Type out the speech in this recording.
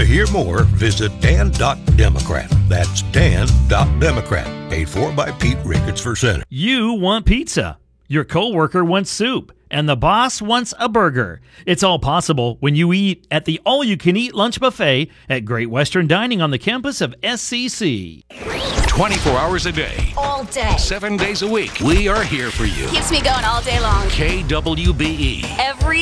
To hear more, visit Dan.Democrat. That's Dan.Democrat. Paid for by Pete Ricketts for Senate. You want pizza. Your coworker wants soup. And the boss wants a burger. It's all possible when you eat at the all-you-can-eat lunch buffet at Great Western Dining on the campus of SCC. 24 hours a day. All day. 7 days a week. We are here for you. Keeps me going all day long. KWBE. Every